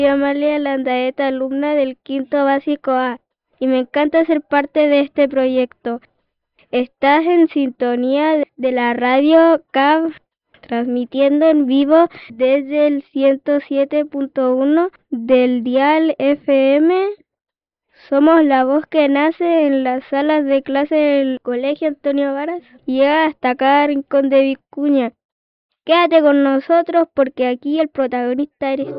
Soy Amalia Landaeta, alumna del quinto básico A, y me encanta ser parte de este proyecto. Estás en sintonía de la radio CAV, transmitiendo en vivo desde el 107.1 del dial FM. Somos la voz que nace en las salas de clase del Colegio Antonio Varas y llega hasta cada rincón de Vicuña. Quédate con nosotros porque aquí el protagonista eres